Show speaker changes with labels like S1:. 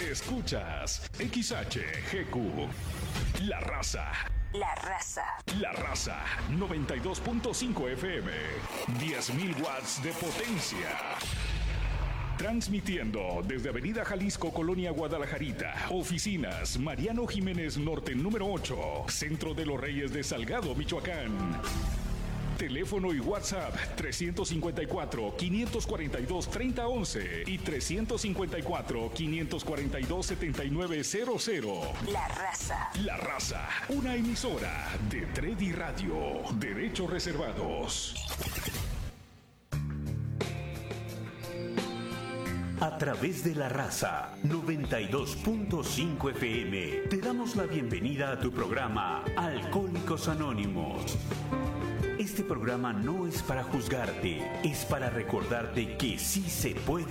S1: Escuchas XHGQ. La Raza.
S2: La Raza.
S1: La Raza 92.5 FM. 10.000 watts de potencia. Transmitiendo desde Avenida Jalisco, Colonia Guadalajarita. Oficinas Mariano Jiménez Norte número 8. Centro de los Reyes de Salgado, Michoacán. Teléfono y WhatsApp 354-542-3011 y 354-542-7900.
S2: La Raza.
S1: La Raza, una emisora de Tredi Radio. Derechos reservados.
S3: A través de La Raza 92.5 FM te damos la bienvenida a tu programa Alcohólicos Anónimos. Este programa no es para juzgarte, es para recordarte que sí se puede